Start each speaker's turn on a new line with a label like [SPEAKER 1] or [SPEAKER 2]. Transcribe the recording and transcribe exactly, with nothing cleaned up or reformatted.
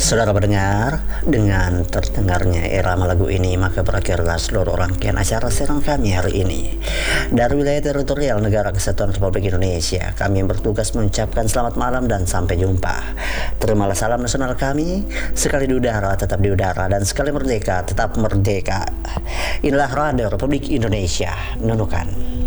[SPEAKER 1] Saudara pendengar, dengan terdengarnya irama lagu ini, maka berakhirlah seluruh rangkaian acara siaran kami hari ini. Dari wilayah teritorial Negara Kesatuan Republik Indonesia, kami yang bertugas mengucapkan selamat malam dan sampai jumpa. Terimalah salam nasional kami, sekali di udara tetap di udara, dan sekali merdeka tetap merdeka. Inilah Radio Republik Indonesia, Nunukan.